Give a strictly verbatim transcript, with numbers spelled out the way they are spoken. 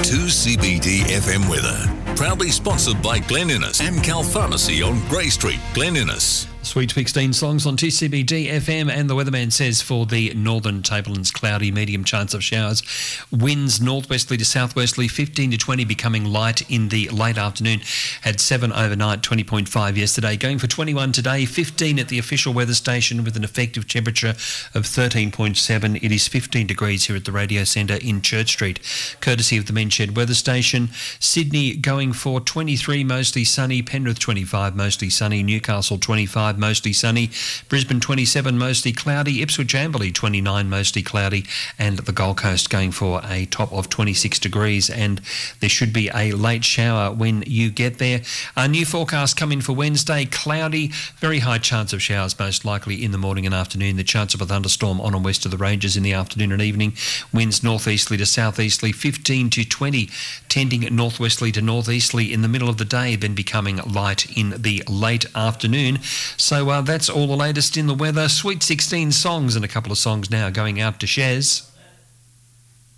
two C B D F M weather. Proudly sponsored by Glen Innes and Cal Pharmacy on Grey Street, Glen Innes. Sweet sixteen songs on two C B D F M, and the weatherman says for the northern tablelands, cloudy, medium chance of showers. Winds northwesterly to southwesterly, fifteen to twenty, becoming light in the late afternoon. Had seven overnight, twenty point five yesterday. Going for twenty-one today, fifteen at the official weather station with an effective temperature of thirteen point seven. It is fifteen degrees here at the radio centre in Church Street, courtesy of the Menshed weather station. Sydney going for twenty-three, mostly sunny. Penrith twenty-five, mostly sunny. Newcastle twenty-five, mostly sunny. Brisbane twenty-seven, mostly cloudy. Ipswich Amberley twenty-nine, mostly cloudy. And the Gold Coast going for a top of twenty-six degrees, and there should be a late shower when you get there. Our new forecast coming for Wednesday, cloudy, very high chance of showers most likely in the morning and afternoon. The chance of a thunderstorm on and west of the ranges in the afternoon and evening. Winds northeasterly to southeasterly, fifteen to twenty, tending northwesterly to northeasterly in the middle of the day, then becoming light in the late afternoon. So uh, that's all the latest in the weather. Sweet sixteen songs, and a couple of songs now going out to Shez.